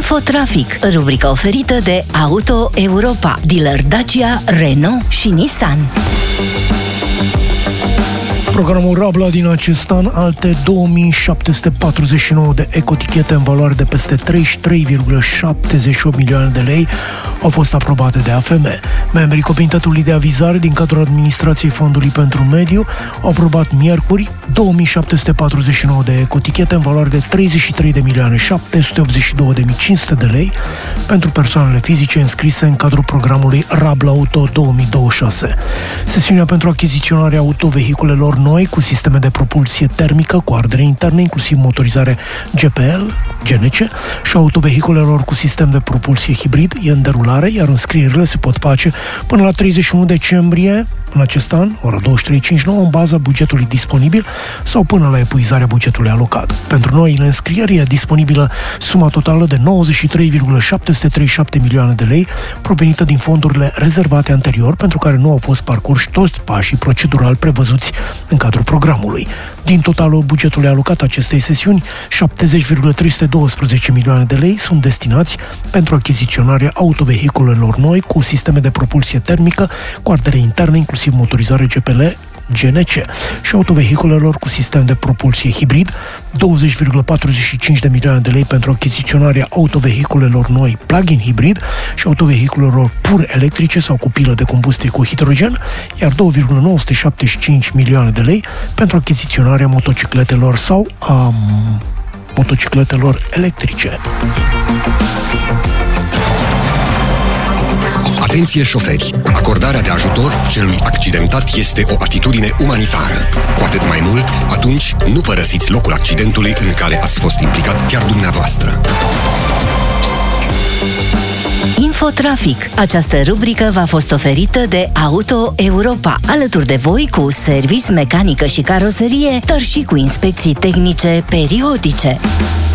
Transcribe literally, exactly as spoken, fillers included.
Infotrafic, rubrica oferită de Auto Europa, dealer Dacia, Renault și Nissan. Programul Rabla din acest an, alte două mii șapte sute patruzeci și nouă de ecotichete în valoare de peste treizeci și trei virgulă șaptezeci și opt milioane de lei au fost aprobate de A F M. Membrii Comitetului de Avizare din cadrul Administrației Fondului pentru Mediu au aprobat miercuri două mii șapte sute patruzeci și nouă de ecotichete în valoare de treizeci și trei de milioane șapte sute optzeci și două de mii cinci sute de lei pentru persoanele fizice înscrise în cadrul programului Rabla Auto două mii douăzeci și șase. Sesiunea pentru achiziționarea autovehiculelor noi cu sisteme de propulsie termică cu ardere interne, inclusiv motorizare G P L, G N C și autovehiculelor cu sistem de propulsie hibrid e în derulare, iar înscrierile se pot face până la treizeci și unu decembrie în acest an, ora douăzeci și trei cincizeci și nouă, în baza bugetului disponibil sau până la epuizarea bugetului alocat. Pentru noile înscrieri e disponibilă suma totală de nouăzeci și trei virgulă șapte sute treizeci și șapte milioane de lei provenită din fondurile rezervate anterior, pentru care nu au fost parcurși toți pașii procedural prevăzuți în cadrul programului. Din totalul bugetului alocat acestei sesiuni, șaptezeci virgulă trei sute doisprezece milioane de lei sunt destinați pentru achiziționarea autovehiculelor noi cu sisteme de propulsie termică cu ardere interne, inclusiv motorizare G P L, G N C și autovehiculelor cu sistem de propulsie hibrid, douăzeci virgulă patruzeci și cinci de milioane de lei pentru achiziționarea autovehiculelor noi plug-in hibrid și autovehiculelor pur electrice sau cu pilă de combustie cu hidrogen, iar doi virgulă nouă sute șaptezeci și cinci milioane de lei pentru achiziționarea motocicletelor sau a motocicletelor electrice. Atenție șoferi! Acordarea de ajutor celui accidentat este o atitudine umanitară. Cu atât mai mult, atunci nu părăsiți locul accidentului în care ați fost implicat chiar dumneavoastră. Infotrafic. Această rubrică v-a fost oferită de Auto Europa, alături de voi cu service, mecanică și caroserie, dar și cu inspecții tehnice periodice.